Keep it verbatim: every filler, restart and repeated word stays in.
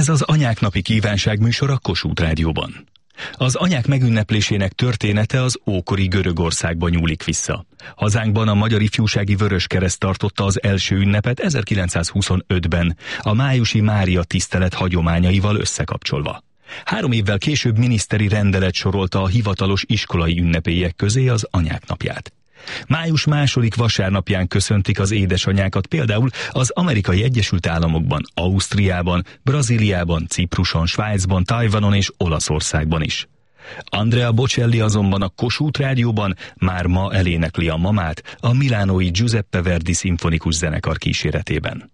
Ez az Anyák napi kívánság műsor a Kossuth Rádióban. Az anyák megünneplésének története az ókori Görögországba nyúlik vissza. Hazánkban a Magyar Ifjúsági Vöröskereszt tartotta az első ünnepet ezerkilencszázhuszonötben, a májusi Mária tisztelet hagyományaival összekapcsolva. Három évvel később miniszteri rendelet sorolta a hivatalos iskolai ünnepélyek közé az Anyák napját. Május második vasárnapján köszöntik az édesanyákat például az Amerikai Egyesült Államokban, Ausztriában, Brazíliában, Cipruson, Svájcban, Tajvanon és Olaszországban is. Andrea Bocelli azonban a Kossuth Rádióban már ma elénekli a mamát a milánói Giuseppe Verdi szimfonikus zenekar kíséretében.